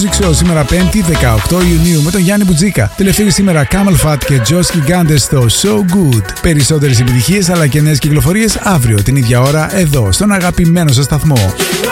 Music Show σήμερα 5η 18 Ιουνίου με τον Γιάννη Μπουτζίκα. Τελευταίοι σήμερα Camel Fat και Josh Gigantes στο So Good. Περισσότερες επιτυχίες αλλά και νέες κυκλοφορίες αύριο την ίδια ώρα εδώ στον αγαπημένο σας σταθμό.